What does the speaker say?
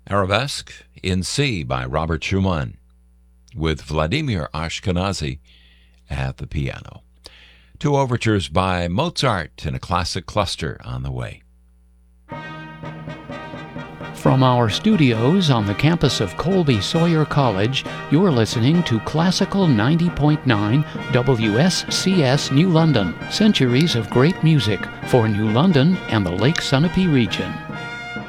Arabesque in C by Robert Schumann, with Vladimir Ashkenazy at the piano. Two overtures by Mozart and a classic cluster on the way. From our studios on the campus of Colby Sawyer College, you're listening to Classical 90.9 WSCS New London, centuries of great music for New London and the Lake Sunapee region.